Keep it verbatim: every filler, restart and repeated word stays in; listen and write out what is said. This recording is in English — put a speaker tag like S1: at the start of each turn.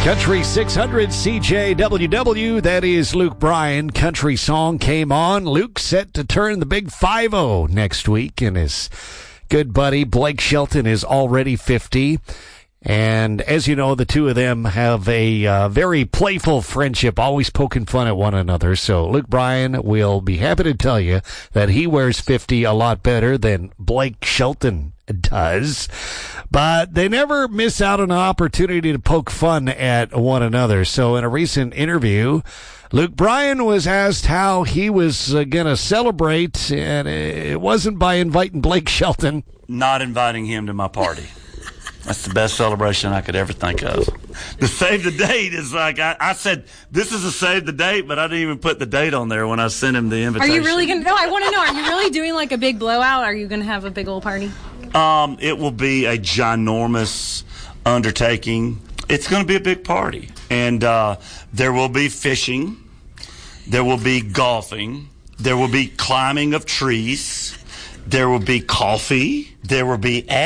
S1: Country six hundred C J W W, that is Luke Bryan. Country song came on. Luke set to turn the big five oh next week, and his good buddy Blake Shelton is already fifty. And as you know, the two of them have a uh, very playful friendship, always poking fun at one another. So Luke Bryan will be happy to tell you that he wears fifty a lot better than Blake Shelton does. But they never miss out on an opportunity to poke fun at one another. So in a recent interview, Luke Bryan was asked how he was uh, going to celebrate, and it wasn't by inviting Blake Shelton.
S2: Not inviting him to my party. That's the best celebration I could ever think of. The save the date is like, I, I said, this is a save the date, but I didn't even put the date on there when I sent him the invitation.
S3: Are you really going to, no, I want to know, are you really doing like a big blowout? Are you going to have a big old party?
S2: Um, it will be a ginormous undertaking. It's going to be a big party. And uh, there will be fishing. There will be golfing. There will be climbing of trees. There will be coffee. There will be